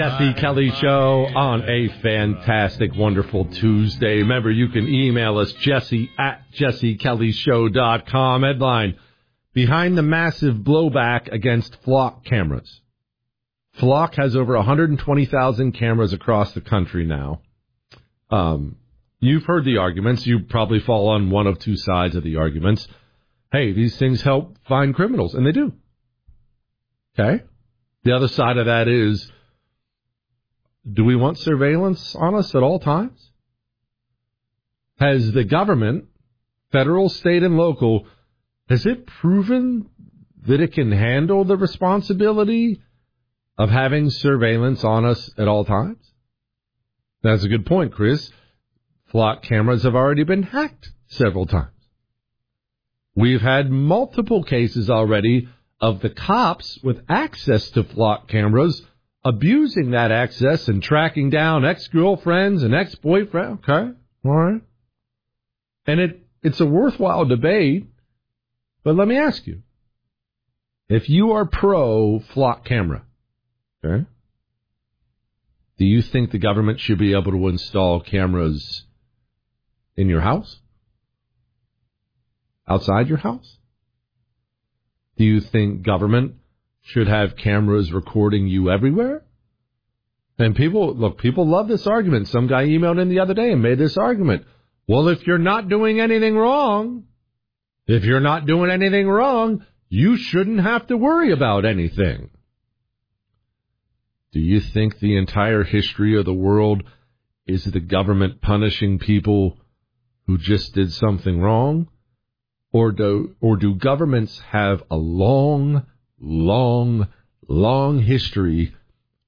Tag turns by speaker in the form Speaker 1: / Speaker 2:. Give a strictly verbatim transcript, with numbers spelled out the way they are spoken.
Speaker 1: Jesse Kelly Show on a fantastic, wonderful Tuesday. Remember, you can email us, Jesse at jesse kelly show dot com. Headline, behind the massive blowback against Flock cameras. Flock has over one hundred twenty thousand cameras across the country now. Um, you've heard the arguments. You probably fall on one of two sides of the arguments. Hey, these things help find criminals, and they do. Okay? The other side of that is, do we want surveillance on us at all times? Has the government, federal, state, and local, has it proven that it can handle the responsibility of having surveillance on us at all times? That's a good point, Chris. Flock cameras have already been hacked several times. We've had multiple cases already of the cops with access to Flock cameras abusing that access and tracking down ex-girlfriends and ex-boyfriends. Okay, all right. And it it's a worthwhile debate, but let me ask you. If you are pro-Flock camera, okay, do you think the government should be able to install cameras in your house? Outside your house? Do you think government should have cameras recording you everywhere? And people, look, people love this argument. Some guy emailed in the other day and made this argument. Well, if you're not doing anything wrong, if you're not doing anything wrong, you shouldn't have to worry about anything. Do you think the entire history of the world is the government punishing people who just did something wrong? Or do, or do governments have a long, long, long history